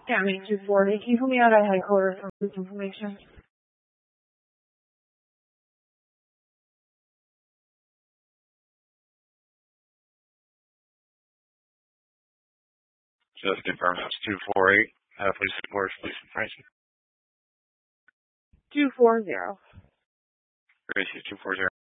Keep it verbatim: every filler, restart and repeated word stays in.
County two forty. Can you put me out at headquarters for this information? Just confirm that's two four eight. Uh, police headquarters, police information. two four zero. Gracie, two four zero.